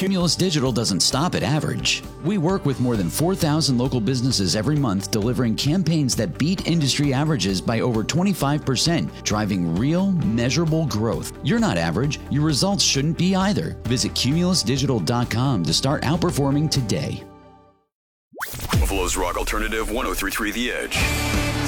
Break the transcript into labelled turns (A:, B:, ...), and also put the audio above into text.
A: Cumulus Digital doesn't stop at average. We work with more than 4,000 local businesses every month, delivering campaigns that beat industry averages by over 25%, driving real, measurable growth. You're not average. Your results shouldn't be either. Visit cumulusdigital.com to start outperforming today.
B: Buffalo's Rock Alternative 103.3 The Edge.